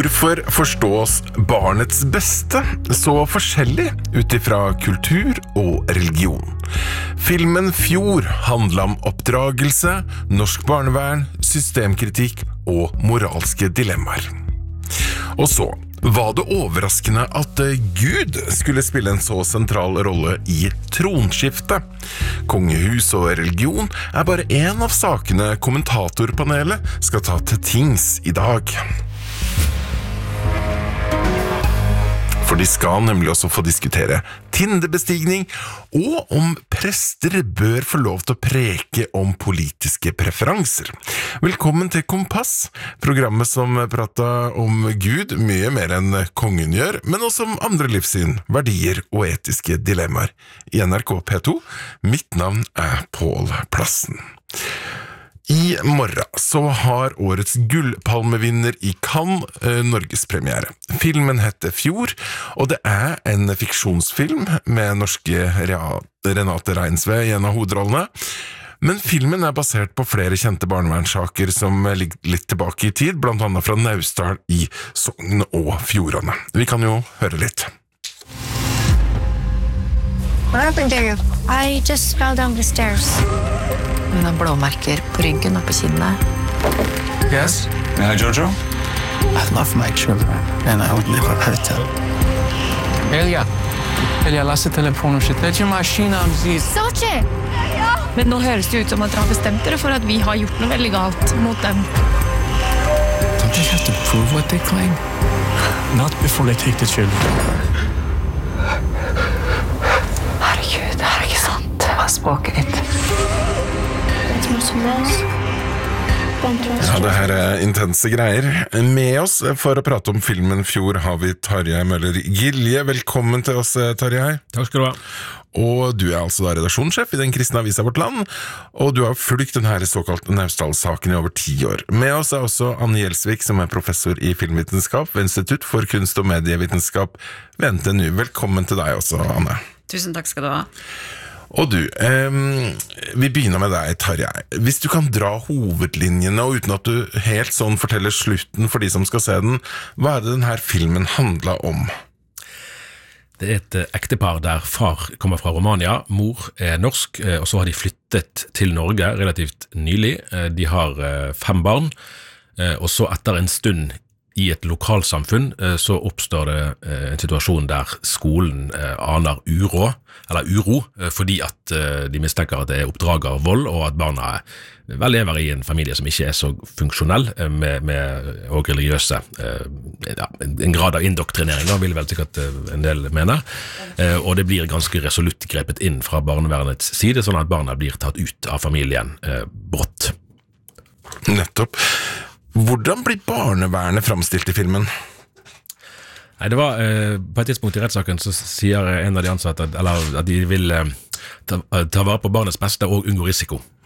Hvorfor forstås barnets beste så forskjellig utifra kultur og religion? Filmen Fjord handler om oppdragelse, norsk barnevern, systemkritikk og moralske dilemmaer. Og så var det overraskende at Gud skulle spille en så sentral rolle i tronskiftet. Kongehus og religion bare en av sakene kommentatorpanelet skal ta til tings i dag. For de skal nemlig også få diskutere Tinder-bestigning, og om prester bør få lov til å preke om politiske preferanser. Velkommen til Kompass, programmet som prater om Gud mye mer enn kongen gjør, men også om andre livssyn, verdier og etiske dilemmaer. I NRK P2, mitt navn Pål Plassen. I morgen så har årets gullpalmevinner i Cannes Norgespremiere. Filmen heter Fjord, og det en fiksjonsfilm med norske Renate Reinsve i en av hovedrollene. Men filmen basert på flere kjente barnevernssaker som ligger litt tilbake i tid, blant annet fra Naustdal i Sogn og Fjordane. Vi kan jo høre litt. What happened to you? I just fell down the stairs. Hun har blåmerker på ryggen og på kinnet. Yes? Jojo? I love my children, and I would never hurt them. Elia, Lasse telefonen sitt. Det ikke maskinen om sitt. Sochi! Men nå høres det ut som at dere har bestemt dere for at vi har gjort noe veldig galt mot dem. Don't they have to prove what they claim? Not before they take the children. Herregud, det ikke sant. Hva språket ditt? Ja, det her intense greier. Med oss for å prate om filmen Fjord har vi Tarjei Møller Gilje. Velkommen til oss, Tarjei. Takk skal du ha. Og du altså da redaksjonssjef i den kristne avisa Vårt Land, og du har fulgt denne såkalte Naustdal-saken i over 10 år. Med oss også Anne Gjelsvik, som professor i filmvitenskap ved Institutt for kunst- og medievitenskap ved NTNU. Velkommen til deg også, Anne. Tusen takk skal du ha. Og du, vi begynner med deg, Tarjei. Hvis du kan dra hovedlinjene, og uten at du helt sånn forteller slutten for de som skal se den, hva det denne filmen handler om? Det et ektepar der far kommer fra Romania, mor norsk, og så har de flyttet til Norge relativt nylig. De har 5 barn, og så etter en stund i et lokalsamfunn så oppstår det en situasjon der skolen aner uro, fordi at de mistenker at det oppdragervold, og at barna vel lever i en familie som ikke så funksjonell og religiøse. En grad av indoktrinering, da vil vel sikkert en del mene. Og det blir ganske resolutt grepet inn fra barnevernets side, sånn at barna blir tatt ut av familien brått. Nettopp. Hvordan blir barnevernet framstilt i filmen? Nei, det var på et tidspunkt i rettssaken så sier en av de ansatte at de vil ta vare på barnets beste og unngå risiko.